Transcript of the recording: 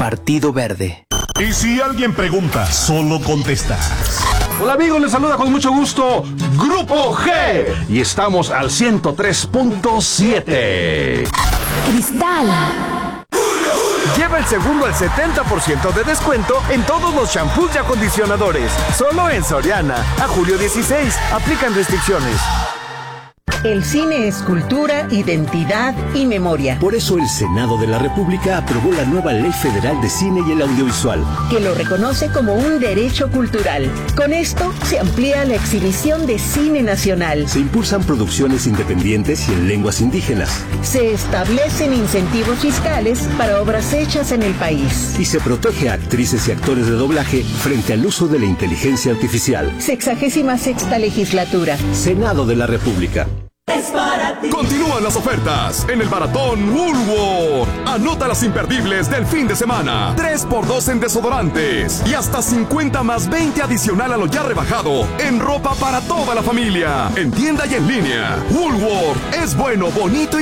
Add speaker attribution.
Speaker 1: Partido Verde.
Speaker 2: Y si alguien pregunta, solo contestas.
Speaker 3: Hola amigos, les saluda con mucho gusto Grupo G y estamos al 103.7.
Speaker 4: Cristal.
Speaker 5: Lleva el segundo al 70% de descuento en todos los shampoos y acondicionadores. Solo en Soriana. A julio 16. Aplican restricciones.
Speaker 6: El cine es cultura, identidad y memoria.
Speaker 7: Por eso el Senado de la República aprobó la nueva Ley Federal de Cine y el Audiovisual,
Speaker 6: que lo reconoce como un derecho cultural. Con esto se amplía la exhibición de cine nacional.
Speaker 7: Se impulsan producciones independientes y en lenguas indígenas.
Speaker 6: Se establecen incentivos fiscales para obras hechas en el país.
Speaker 7: Y se protege a actrices y actores de doblaje frente al uso de la inteligencia artificial.
Speaker 6: 66ª legislatura.
Speaker 7: Senado de la República.
Speaker 8: Continúan las ofertas en el Maratón Woolworth. Anota las imperdibles del fin de semana. 3x2 en desodorantes y hasta 50 más 20 adicional a lo ya rebajado en ropa para toda la familia. En tienda y en línea. Woolworth es bueno, bonito y